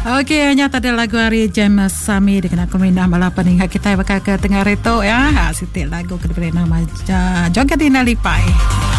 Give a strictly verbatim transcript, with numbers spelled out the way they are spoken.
Okey, hanya tadi lagu hari James Sami dengan keminah malah peningkat kita bakal ke tengah reto ya. Ha, sitik lagu kedua nama Joget Ina Lipai.